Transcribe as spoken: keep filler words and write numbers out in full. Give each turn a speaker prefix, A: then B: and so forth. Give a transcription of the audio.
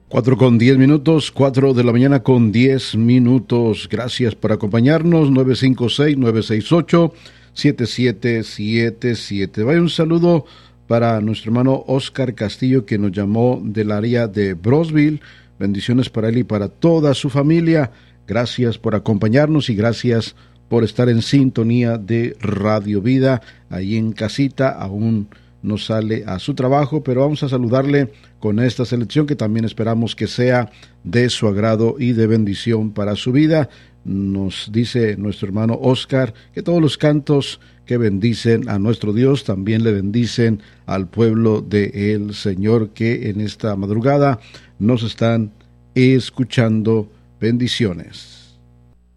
A: Cuatro con diez minutos, cuatro de la mañana con diez minutos. Gracias por acompañarnos. nueve cinco seis, nueve seis ocho, siete siete siete siete. Vaya un saludo para nuestro hermano Oscar Castillo, que nos llamó del área de Brosville. Bendiciones para él y para toda su familia. Gracias por acompañarnos y gracias por estar en sintonía de Radio Vida. Ahí en casita aún no sale a su trabajo, pero vamos a saludarle con esta selección que también esperamos que sea de su agrado y de bendición para su vida. Nos dice nuestro hermano Oscar que todos los cantos que bendicen a nuestro Dios también le bendicen al pueblo de el Señor que en esta madrugada nos están escuchando. Bendiciones.